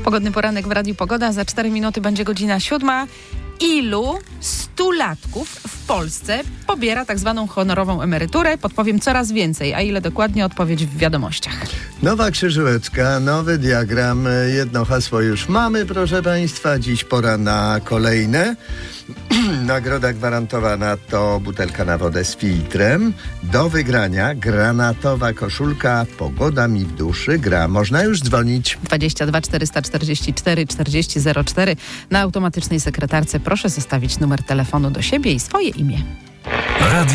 Pogodny poranek w Radiu Pogoda. Za 4 minuty będzie godzina 7. Ilu stulatków w Polsce pobiera tak zwaną honorową emeryturę? Podpowiem coraz więcej, a ile dokładnie, odpowiedź w wiadomościach. Nowa krzyżyłeczka, nowy diagram, jedno hasło już mamy, proszę Państwa. Dziś pora na kolejne. Nagroda gwarantowana to butelka na wodę z filtrem. Do wygrania granatowa koszulka Pogoda mi w duszy gra. Można już dzwonić. 22 444 40 04. Na automatycznej sekretarce proszę zostawić numer telefonu do siebie i swoje imię.